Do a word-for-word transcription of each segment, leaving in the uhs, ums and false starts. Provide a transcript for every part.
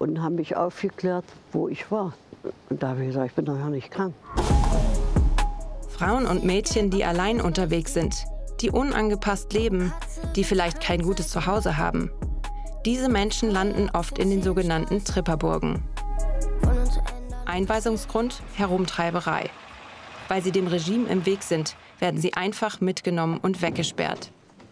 und haben mich aufgeklärt, wo ich war. Und da habe ich gesagt, ich bin doch ja nicht krank. Frauen und Mädchen, die allein unterwegs sind, die unangepasst leben, die vielleicht kein gutes Zuhause haben. Diese Menschen landen oft in den sogenannten Tripperburgen. Einweisungsgrund: Herumtreiberei. Weil sie dem Regime im Weg sind, werden sie einfach mitgenommen und weggesperrt.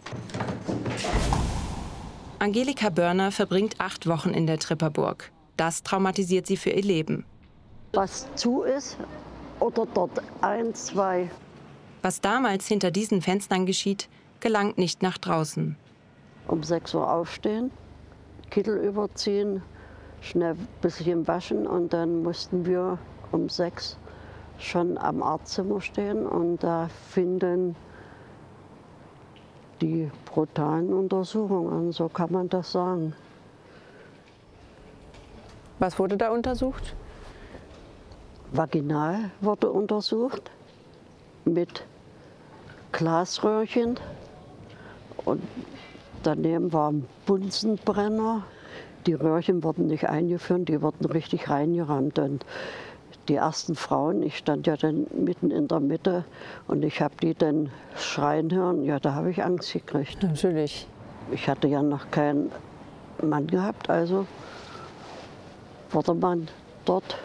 Angelika Börner verbringt acht Wochen in der Tripperburg. Das traumatisiert sie für ihr Leben. Was zu ist oder dort ein, zwei. Was damals hinter diesen Fenstern geschieht, gelangt nicht nach draußen. Um sechs Uhr aufstehen, Kittel überziehen, schnell ein bisschen waschen und dann mussten wir um sechs schon am Arztzimmer stehen und da finden die brutalen Untersuchungen an, so kann man das sagen. Was wurde da untersucht? Vaginal wurde untersucht mit Glasröhrchen und daneben war ein Bunsenbrenner. Die Röhrchen wurden nicht eingeführt, die wurden richtig reingerammt. Und die ersten Frauen, ich stand ja dann mitten in der Mitte und ich habe die dann schreien hören, ja, da habe ich Angst gekriegt. Natürlich. Ich hatte ja noch keinen Mann gehabt, also wurde man dort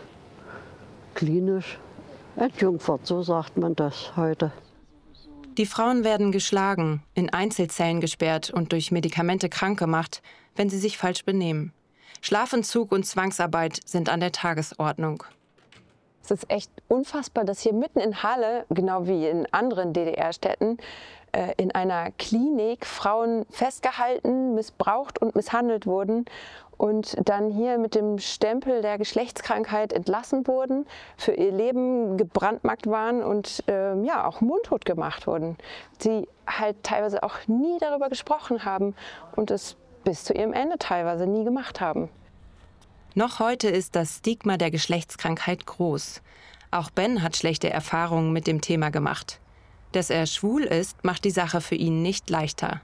klinisch entjungfert, so sagt man das heute. Die Frauen werden geschlagen, in Einzelzellen gesperrt und durch Medikamente krank gemacht, wenn sie sich falsch benehmen. Schlafentzug und Zwangsarbeit sind an der Tagesordnung. Es ist echt unfassbar, dass hier mitten in Halle, genau wie in anderen D D R-Städten, äh, in einer Klinik Frauen festgehalten, missbraucht und misshandelt wurden und dann hier mit dem Stempel der Geschlechtskrankheit entlassen wurden, für ihr Leben gebrandmarkt waren und äh, ja, auch mundtot gemacht wurden. Sie halt teilweise auch nie darüber gesprochen haben und es bis zu ihrem Ende teilweise nie gemacht haben. Noch heute ist das Stigma der Geschlechtskrankheit groß. Auch Ben hat schlechte Erfahrungen mit dem Thema gemacht. Dass er schwul ist, macht die Sache für ihn nicht leichter.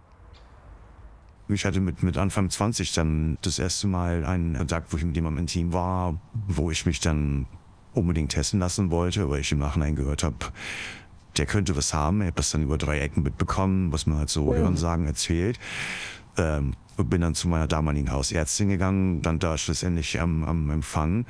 Ich hatte mit, mit Anfang zwanzig dann das erste Mal einen Kontakt, wo ich mit jemandem intim war, wo ich mich dann unbedingt testen lassen wollte, weil ich im Nachhinein gehört habe, der könnte was haben. Ich habe das dann über drei Ecken mitbekommen, was man halt so ja. Hörensagen erzählt. Ähm, und bin dann zu meiner damaligen Hausärztin gegangen, dann da schlussendlich am, am Empfang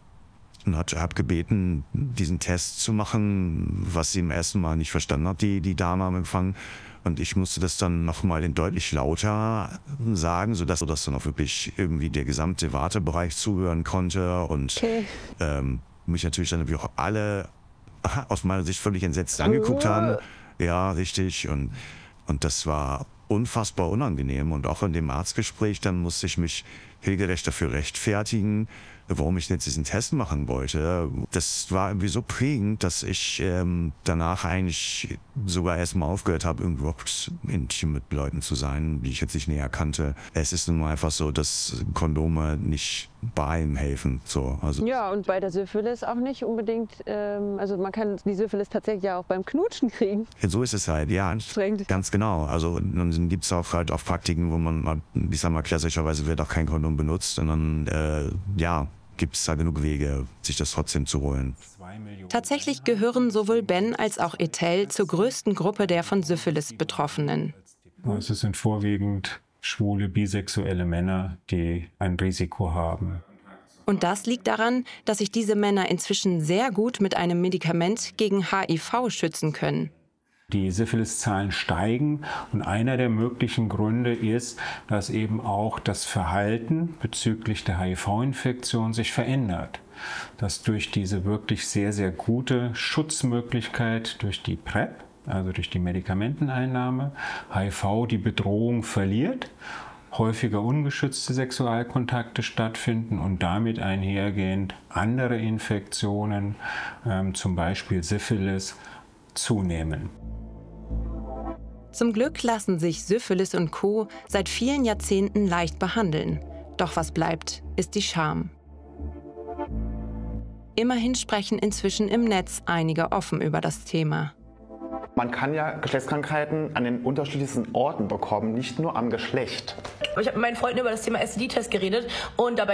und habe gebeten, diesen Test zu machen, was sie im ersten Mal nicht verstanden hat, die, die Dame am Empfang. Und ich musste das dann nochmal in deutlich lauter sagen, sodass das dann auch wirklich irgendwie der gesamte Wartebereich zuhören konnte. Und okay. ähm, mich natürlich dann auch alle aus meiner Sicht völlig entsetzt angeguckt haben. Ja, richtig. Und, und das war unfassbar unangenehm. Und auch in dem Arztgespräch, dann musste ich mich regelrecht dafür rechtfertigen, warum ich jetzt diesen Test machen wollte. Das war irgendwie so prägend, dass ich ähm, danach eigentlich sogar erstmal aufgehört habe, überhaupt intim mit Leuten zu sein, die ich jetzt nicht näher kannte. Es ist nun mal einfach so, dass Kondome nicht bei allem helfen. So, also ja, und bei der Syphilis auch nicht unbedingt. Ähm, also man kann die Syphilis tatsächlich ja auch beim Knutschen kriegen. Ja, so ist es halt, ja. Anstrengend. Ganz genau. Also dann gibt es auch halt auch Praktiken, wo man, ich sag mal, klassischerweise wird auch kein Kondom benutzt, sondern äh, ja, gibt es da genug Wege, sich das trotzdem zu holen. Tatsächlich gehören sowohl Ben als auch Etel zur größten Gruppe der von Syphilis Betroffenen. Es sind vorwiegend schwule, bisexuelle Männer, die ein Risiko haben. Und das liegt daran, dass sich diese Männer inzwischen sehr gut mit einem Medikament gegen H I V schützen können. Die Syphilis-Zahlen steigen und einer der möglichen Gründe ist, dass eben auch das Verhalten bezüglich der H I V-Infektion sich verändert. Dass durch diese wirklich sehr, sehr gute Schutzmöglichkeit durch die PrEP, also durch die Medikamenteneinnahme, H I V die Bedrohung verliert, häufiger ungeschützte Sexualkontakte stattfinden und damit einhergehend andere Infektionen, ähm, zum Beispiel Syphilis, zunehmen. Zum Glück lassen sich Syphilis und Co. seit vielen Jahrzehnten leicht behandeln. Doch was bleibt, ist die Scham. Immerhin sprechen inzwischen im Netz einige offen über das Thema. Man kann ja Geschlechtskrankheiten an den unterschiedlichsten Orten bekommen, nicht nur am Geschlecht. Ich habe mit meinen Freunden über das Thema S T D-Test geredet und dabei